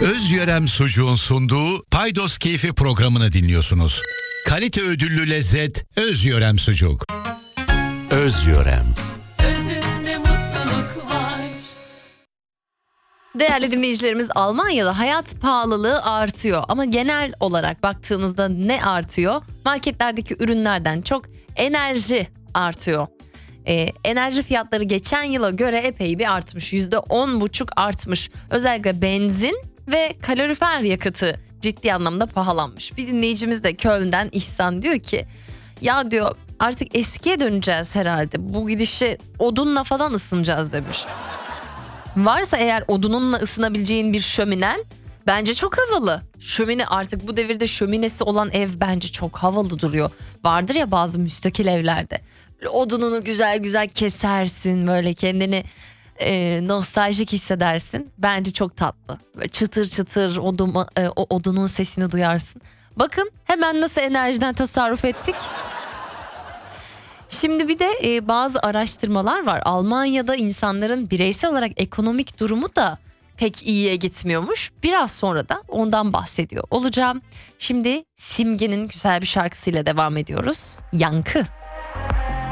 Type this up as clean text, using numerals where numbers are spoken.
Özyörem Sucuğun sunduğu Paydos Keyfi programını dinliyorsunuz. Kalite ödüllü lezzet Özyörem Sucuk. Özyörem. Özünde mutluluk var. Değerli dinleyicilerimiz, Almanya'da hayat pahalılığı artıyor. Ama genel olarak baktığımızda ne artıyor? Marketlerdeki ürünlerden çok enerji artıyor. Enerji fiyatları geçen yıla göre epey bir artmış. %10,5 artmış. Özellikle benzin ve kalorifer yakıtı ciddi anlamda pahalanmış. Bir dinleyicimiz de Köln'den İhsan diyor ki, ya diyor artık eskiye döneceğiz herhalde. Bu gidişe odunla falan ısınacağız demiş. Varsa eğer odununla ısınabileceğin bir şöminen bence çok havalı. Şömine, artık bu devirde şöminesi olan ev bence çok havalı duruyor. Vardır ya bazı müstakil evlerde. Odununu güzel güzel kesersin, böyle kendini nostaljik hissedersin. Bence çok tatlı. Böyle çıtır çıtır o odunun sesini duyarsın. Bakın hemen nasıl enerjiden tasarruf ettik. Şimdi bir de bazı araştırmalar var. Almanya'da insanların bireysel olarak ekonomik durumu da pek iyiye gitmiyormuş. Biraz sonra da ondan bahsediyor olacağım. Şimdi Simge'nin güzel bir şarkısıyla devam ediyoruz. Yankı.